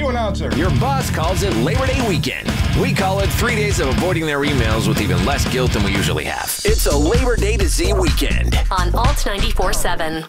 you announcer. Your boss calls it Labor Day weekend. We call it 3 days of avoiding their emails with even less guilt than we usually have. It's a Labor Day to Z weekend on Alt 94.7.